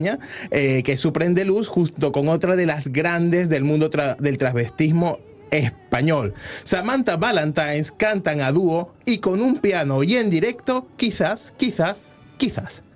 que es Supreme Luz, junto con otra de las grandes del mundo del travestismo español. Samantha Valentines cantan a dúo y con un piano y en directo, quizás.